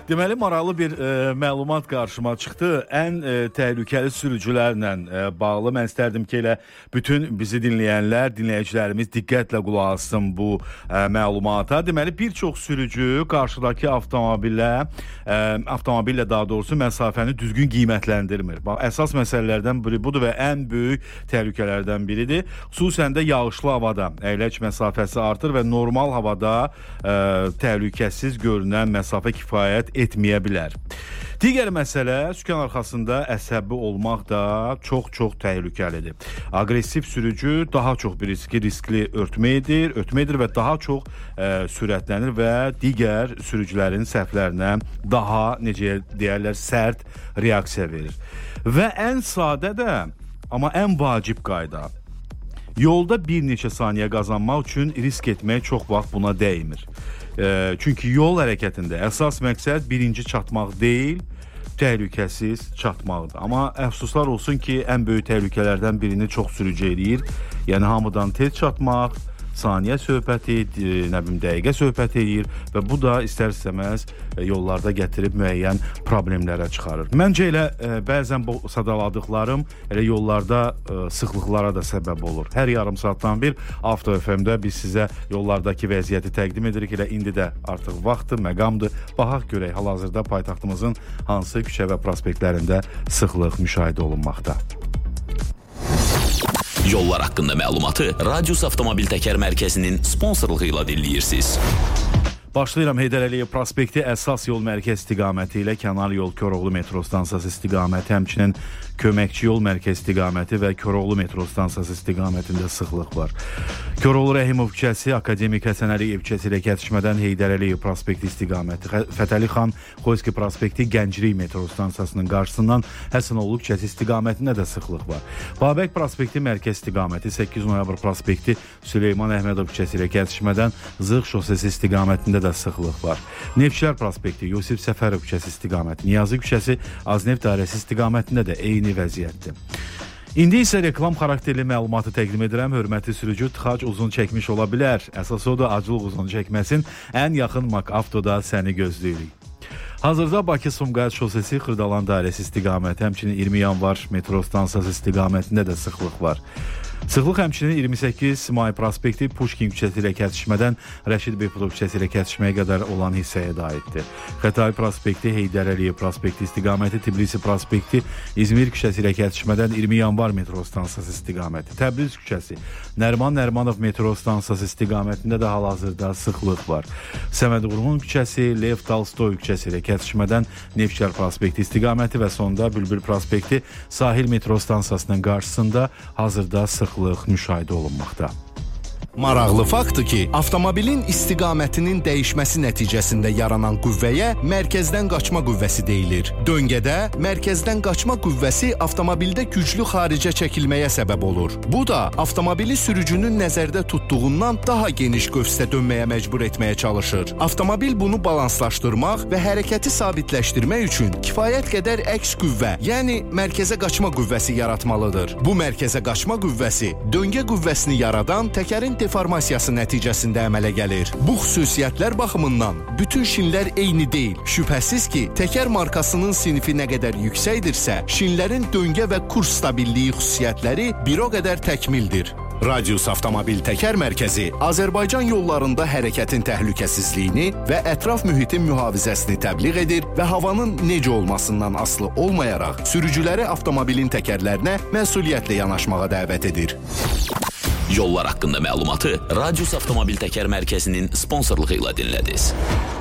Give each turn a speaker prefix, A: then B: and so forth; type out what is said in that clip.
A: Deməli, maraqlı bir məlumat qarşıma çıxdı. Ən təhlükəli sürücülərlə bağlı. Mən istərdim ki, elə bütün bizi dinləyənlər, dinləyicilərimiz diqqətlə qulaq assın bu məlumata. Deməli, bir çox sürücü qarşıdakı avtomobillə daha doğrusu məsafəni düzgün qiymətləndirmir. Bax, əsas məsələlərdən biri budur və ən böyük təhlükələrdən biridir. Xüsusən də yağışlı havada əyləc məsafəsi artır və normal havada təhlükəsiz görünən məsafə kifayət etməyə bilər. Digər məsələ, sükan arxasında əsəbi olmaq da çox təhlükəlidir. Aqressiv sürücü daha çox bir riskli örtmə edir və daha çox sürətlənir və digər sürücülərin səhvlərinə daha, necə deyərlər, sərt reaksiya verir. Və ən sadə də, amma ən vacib qayda, yolda bir neçə saniyə qazanmaq üçün risk etmək çox vaxt buna dəymir. Çünki yol hərəkətində əsas məqsəd birinci çatmaq deyil, təhlükəsiz çatmaqdır. Amma əfsuslar olsun ki, ən böyük təhlükələrdən birini çox sürücü eləyir. Yəni hamıdan tez çatmaq, saniyə söhbəti, dəqiqə söhbəti eləyir və bu da istər-istəməz yollarda gətirib müəyyən problemlərə çıxarır. Məncə elə bəzən bu sadaladıqlarım elə yollarda sıxlıqlara da səbəb olur. Hər yarım saatdan bir Avto FM-də biz sizə yollardakı vəziyyəti təqdim edirik. Elə indi də artıq vaxtdır, məqamdır. Baxaq görək hal-hazırda paytaxtımızın hansı küçə və prospektlərində sıxlıq müşahidə olunmaqda.
B: Yollar haqqında məlumatı Radius Avtomobil Təkər Mərkəzinin sponsorluğu ilə dinləyirsiniz.
A: Başlayıram Heydər Əliyev prospekti əsas yol mərkəz istiqaməti ilə Kənar yol Koroğlu metro stansiyası istiqaməti, həmçinin köməkçi yol mərkəz istiqaməti və Koroğlu metro stansiyası istiqamətində sıxlıq var. Koroğlu Rəhimov küçəsi, Akademik Həsən Əliyev küçəsi ilə kəsişmədən Heydər Əliyev prospekti istiqaməti, Fətəli xan Xoyski prospekti Gənclik metro stansiyasının qarşısından Həsənoğlu küçəsi istiqamətində də sıxlıq var. Babək prospekti mərkəz istiqaməti, 8 noyabr prospekti Süleyman Əhmədov küçəsi ilə kəsişmədən Zığ şosesi istiqamətində də sıxlıq var. Neftçilər prospekti, Yusif Səfərov küçəsi istiqaməti, Niyazi küçəsi, Azneft dairəsi istiqamətində də eyni vəziyyətdir. İndi isə reklam xarakterli məlumatı təqdim edirəm. Hörmətli sürücü, tıxac uzun çəkmiş ola bilər. Əsas o da acılıq uzun çəkməsin. Ən yaxın MakAvtoda səni gözləyirik. Hazırda Bakı-Sumqayıt şosesi Xırdalan dairəsi istiqaməti, həmçinin 20 yanvar metro stansiyası istiqamətində də sıxlıq var. Sıxlıq həmçinin 28 may prospekti Puşkin küçəsi ilə kəsişmədən Rəşid Beypudov küçəsi ilə kəsişməyə qədər olan hissəyə də aiddir. Xətai prospekti, Heydər Əliyev prospekti istiqaməti, Tbilisi prospekti, İzmir küçəsi ilə kəsişmədən 20 yanvar metro stansiyası istiqaməti, Təbriz küçəsi, Nəriman Nərimanov metro stansiyası istiqamətində də hal-hazırda sıxlıq var. Səməd Vurğun küçəsi, Lev Tolstoy küçəsi ilə kəsişmədən Neftçilər prospekti istiqaməti və sonda Bülbül prospekti Sahil metro stansiyasının qarşısında hazırda sıxlıq müşahidə olunmaqda.
C: Maraqlı faktdır ki, avtomobilin istiqamətinin dəyişməsi nəticəsində yaranan qüvvəyə mərkəzdən qaçma qüvvəsi deyilir. Döngədə mərkəzdən qaçma qüvvəsi avtomobildə güclü xaricə çəkilməyə səbəb olur. Bu da avtomobili sürücünün nəzərdə tutduğundan daha geniş qövsdə dönməyə məcbur etməyə çalışır. Avtomobil bunu balanslaşdırmaq və hərəkəti sabitləşdirmək üçün kifayət qədər əks qüvvə, yəni mərkəzə qaçma qüvvəsi yaratmalıdır. Bu mərkəzə qaçma qüvvəsi döngə qüvvəsini yaradan təkərin deformasiyası nəticəsində əmələ gəlir. Bu xüsusiyyətlər baxımından bütün şinlər eyni deyil. Şübhəsiz ki, təkər markasının sinifi nə qədər yüksəkdirsə, şinlərin döngə və kurs stabilliyi xüsusiyyətləri bir o qədər təkmildir. Radius Avtomobil Təkər Mərkəzi Azərbaycan yollarında hərəkətin təhlükəsizliyini və ətraf mühitin mühafizəsini təbliğ edir və havanın necə olmasından asılı olmayaraq sürücüləri avtomobilin təkərlərinə məsuliyyətlə yanaşmağa dəvət edir.
B: Yollar haqqında məlumatı Radius Avtomobil Təkər Mərkəzinin sponsorluğu ilə dinlədiniz.